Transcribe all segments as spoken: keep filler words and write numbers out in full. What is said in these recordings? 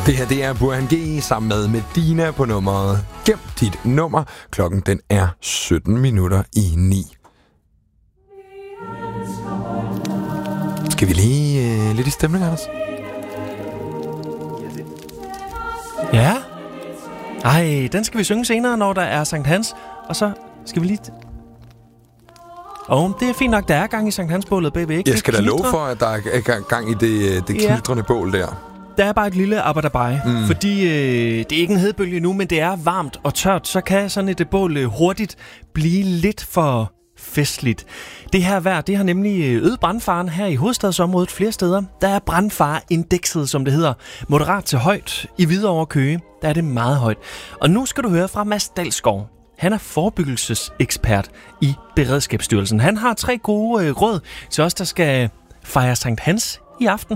Det her, det er Burhan G sammen med Medina på nummeret Gem dit nummer. Klokken, den er sytten minutter i ni. Skal vi lige øh, lidt i stemning, Anders? Ja. Ej, den skal vi synge senere, når der er Sankt Hans. Og så skal vi lige... Åh, oh, det er fint nok, der er gang i Sankt Hans-bålet, baby, ikke? Jeg skal da love for, at der er gang i det, det knitrende ja. bål der. Der er bare et lille abadabai, mm. fordi øh, det er ikke en hedebølge nu, men det er varmt og tørt, så kan sådan et bål øh, hurtigt blive lidt for festligt. Det her vejr, det har nemlig øget brandfaren her i hovedstadsområdet flere steder. Der er brandfareindekset, som det hedder, moderat til højt. I Hvidovre og Køge, der er det meget højt. Og nu skal du høre fra Mads Dalsgaard. Han er forebyggelsesekspert i Beredskabsstyrelsen. Han har tre gode øh, råd til os, der skal fejre Sankt Hans i aften.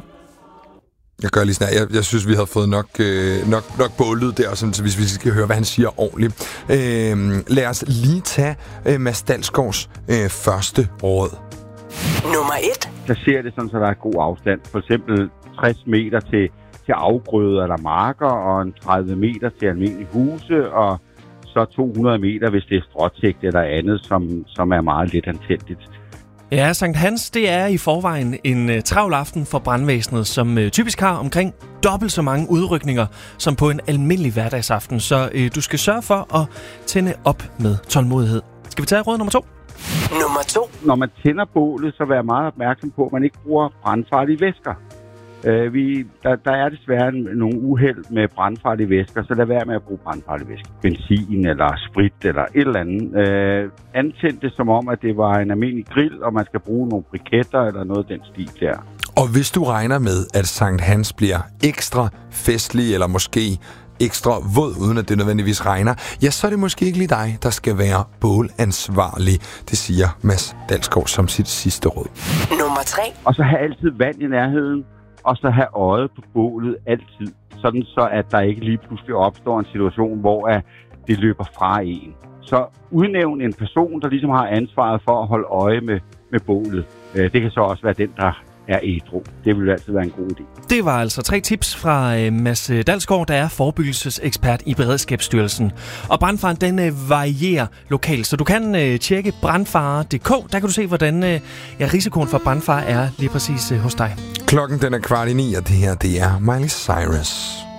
Jeg gør lige sådan her. Jeg, jeg synes, vi har fået nok, øh, nok, nok bållyd der, sådan, så hvis vi skal høre, hvad han siger ordentligt. Øh, lad os lige tage øh, Mads Dalsgaards øh, første råd. Nummer et. Placer det sådan, så der er god afstand. For eksempel tres meter til, til afgrøder eller marker, og en tredive meter til almindelige huse, og så to hundrede meter, hvis det er stråtægt eller andet, som, som er meget lidt antændigt. Ja, Sankt Hans, det er i forvejen en uh, travl aften for brandvæsenet, som uh, typisk har omkring dobbelt så mange udrykninger som på en almindelig hverdagsaften. Så uh, du skal sørge for at tænde op med tålmodighed. Skal vi tage råd nummer to? Nummer to. Når man tænder bålet, så vær meget opmærksom på, at man ikke bruger brandfarlige væsker. Uh, vi, der, der er desværre nogle uheld med brandfarlige væsker, så lad være med at bruge brandfarlige væsker. Benzin eller sprit eller et eller andet. Uh, antænd det som om, at det var en almindelig grill, og man skal bruge nogle briketter eller noget af den stil der. Og hvis du regner med, at Sankt Hans bliver ekstra festlig, eller måske ekstra våd, uden at det nødvendigvis regner, ja, så er det måske ikke lige dig, der skal være bålansvarlig. Det siger Mads Dalsgaard som sit sidste råd. Nummer tre. Og så have altid vand i nærheden. Og så have øjet på bålet altid, sådan så at der ikke lige pludselig opstår en situation, hvor at det løber fra en. Så udnævn en person, der ligesom har ansvaret for at holde øje med, med bålet. Det kan så også være den, der er ædru. Det vil altid være en god idé. Det var altså tre tips fra øh, Mads Dalsgaard, der er forebyggelsesekspert i Beredskabsstyrelsen. Og brandfaren, den øh, varierer lokalt, så du kan øh, tjekke brandfare punktum d k. Der kan du se, hvordan øh, ja, risikoen for brandfare er lige præcis øh, hos dig. Klokken den er kvart i ni, og det her, det er Miley Cyrus.